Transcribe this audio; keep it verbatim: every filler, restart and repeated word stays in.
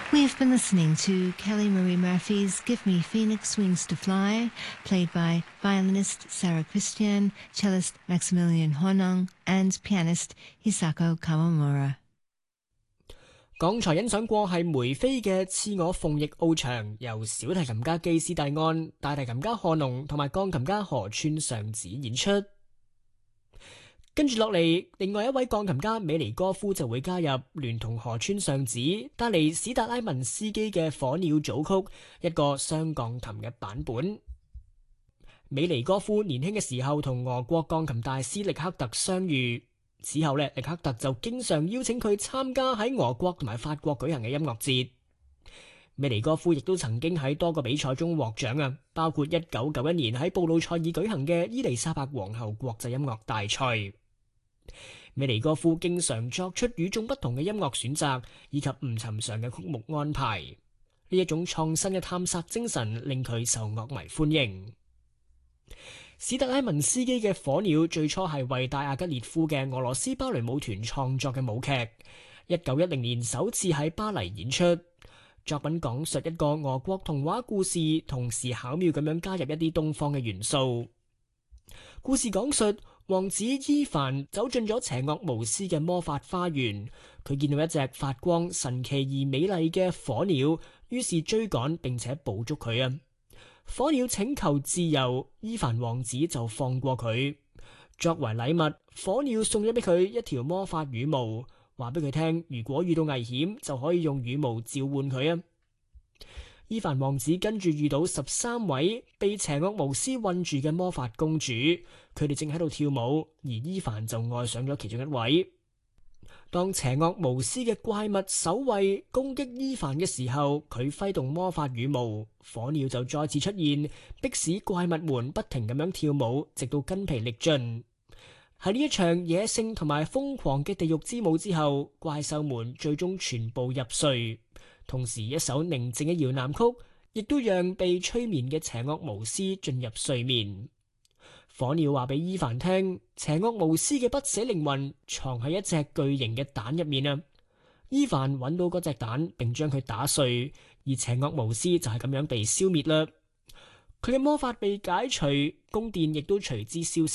We've been listening to Kelly Marie Murphy's Give Me Phoenix Wings to Fly, played by violinist Sarah Christian, cellist Maximilian Honong, and pianist Hisako Kawamura. 剛才欣賞過係梅菲嘅《賜我鳳翼翱翔》，由小提琴家基斯蒂安、大提琴家賀龍同埋鋼琴家河川尚子演出。跟住落嚟，另外一位鋼琴家美尼哥夫就會加入，聯同河川尚子帶嚟史達拉文斯基嘅《火鳥》組曲，一個雙鋼琴嘅版本。美尼哥夫年輕嘅時候同俄國鋼琴大師力克特相遇，此後呢，力克特就經常邀請佢參加喺俄國同埋法國舉行嘅音樂節。美尼哥夫亦都曾經喺多個比賽中獲獎啊，包括一九九一年喺布魯塞爾舉行嘅伊麗莎白皇后國際音樂大賽。美尼哥夫經常作出與眾不同嘅音樂選擇，以及唔尋常嘅曲目安排。呢一種創新嘅探索精神令佢受樂迷歡迎。史特拉文斯基嘅《火鳥》最初係為戴亞吉列夫嘅俄羅斯芭蕾舞團創作嘅舞劇，一九一零年首次喺巴黎演出。作品講述一個俄國童話故事，同時巧妙咁樣加入一啲東方嘅元素。故事講述王子伊凡走進咗邪惡巫師嘅魔法花園，佢見到一隻發光神奇而美麗嘅火鳥，於是追趕並且捕捉佢啊！火鳥請求自由，伊凡王子就放過佢。作為禮物，火鳥送咗俾佢一條魔法羽毛，話俾佢聽，如果遇到危險就可以用羽毛召喚佢啊！伊凡王子跟住遇到十三位被邪惡巫師困住嘅魔法公主，佢哋正喺度跳舞，而伊凡就愛上咗其中一位。當邪惡巫師嘅怪物守衛攻擊伊凡嘅時候，佢揮動魔法羽毛，火鳥就再次出現，迫使怪物們不停咁樣跳舞，直到筋疲力盡。喺呢一場野性同埋瘋狂嘅地獄之舞之後，怪獸們最終全部入睡。同時，一首寧靜嘅搖籃曲，亦都讓被催眠嘅邪惡巫師進入睡眠。火鳥話俾伊凡聽，邪惡巫師嘅不死靈魂藏喺一隻巨型嘅蛋入面啊！伊凡揾到嗰隻蛋，並將佢打碎，而邪惡巫師就係咁樣被消滅啦。佢嘅魔法被解除，宮殿亦都隨之消失。